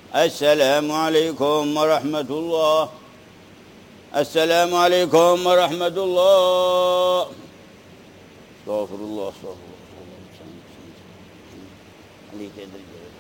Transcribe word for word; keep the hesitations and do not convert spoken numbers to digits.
السلام عليكم ورحمة الله. السلام عليكم ورحمة الله. استغفر الله استغفر الله عليك يا